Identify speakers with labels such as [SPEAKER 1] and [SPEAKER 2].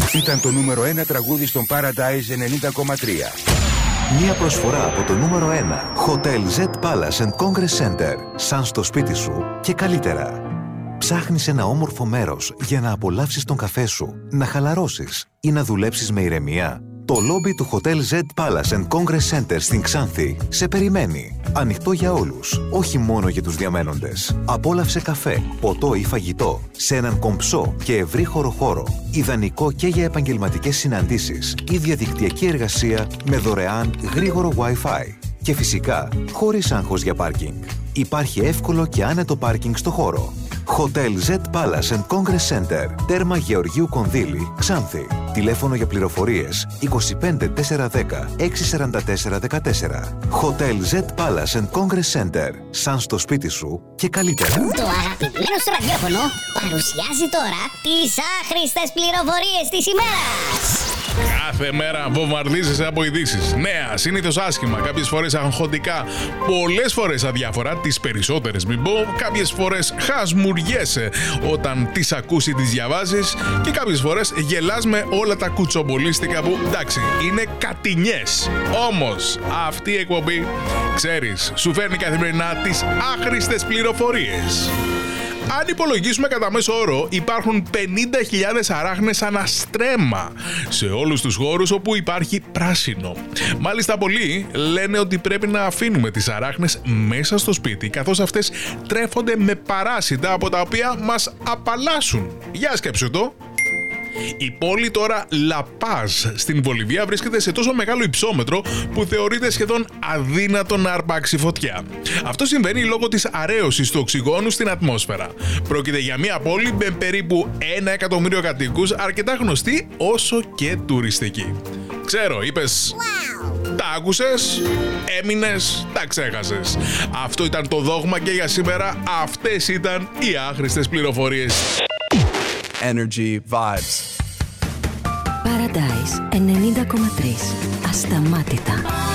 [SPEAKER 1] Ήταν το νούμερο 1 τραγούδι στον Paradise 90,3.
[SPEAKER 2] Μια προσφορά από το νούμερο 1 Hotel Z Palace and Congress Center. Σαν στο σπίτι σου και καλύτερα. Ψάχνεις ένα όμορφο μέρος για να απολαύσεις τον καφέ σου, να χαλαρώσεις ή να δουλέψεις με ηρεμία? Το λόμπι του Hotel Z Palace and Congress Center στην Ξάνθη σε περιμένει. Ανοιχτό για όλους, όχι μόνο για τους διαμένοντες. Απόλαυσε καφέ, ποτό ή φαγητό σε έναν κομψό και ευρύχωρο χώρο. Ιδανικό και για επαγγελματικές συναντήσεις ή διαδικτυακή εργασία με δωρεάν γρήγορο Wi-Fi. Και φυσικά, χωρίς άγχος για πάρκινγκ. Υπάρχει εύκολο και άνετο πάρκινγκ στο χώρο. Hotel Z Palace and Congress Center, τέρμα Γεωργίου Κονδύλη, Ξάνθη. Τηλέφωνο για πληροφορίες 25 410 644 14. Hotel Z Palace and Congress Center. Σαν στο σπίτι σου και καλύτερα.
[SPEAKER 3] Το αγαπημένο σου ραδιόφωνο παρουσιάζει τώρα τις άχρηστες πληροφορίες της ημέρας.
[SPEAKER 4] Κάθε μέρα βομβαρδίζεσαι από ειδήσεις. Νέα, συνήθως άσχημα, κάποιες φορές αγχωτικά, πολλές φορές αδιάφορα, τις περισσότερες μην πω, κάποιες φορές χασμουριέσαι όταν τις ακούς ή τις διαβάζεις και κάποιες φορές γελάς με όλα τα κουτσομπολίστικα που, εντάξει, είναι κατηνιές. Όμως, αυτή η εκπομπή, ξέρεις, σου φέρνει καθημερινά τις άχρηστες πληροφορίες. Αν υπολογίσουμε κατά μέσο όρο, υπάρχουν 50.000 αράχνες αναστρέμμα σε όλους τους χώρους όπου υπάρχει πράσινο. Μάλιστα πολλοί λένε ότι πρέπει να αφήνουμε τις αράχνες μέσα στο σπίτι, καθώς αυτές τρέφονται με παράσιτα από τα οποία μας απαλλάσσουν. Για σκέψου το. Η πόλη τώρα Λαπάζ στην Βολιβία βρίσκεται σε τόσο μεγάλο υψόμετρο που θεωρείται σχεδόν αδύνατο να αρπάξει φωτιά. Αυτό συμβαίνει λόγω της αραίωσης του οξυγόνου στην ατμόσφαιρα. Πρόκειται για μια πόλη με περίπου 1 εκατομμύριο κατοίκους, αρκετά γνωστή όσο και τουριστική. Ξέρω, είπες, τα άκουσες, έμεινες, τα ξέχασες. Αυτό ήταν το δόγμα και για σήμερα αυτές ήταν οι άχρηστες πληροφορίες.
[SPEAKER 5] Energy Vibes.
[SPEAKER 6] Paradise 90,3. Ασταμάτητα.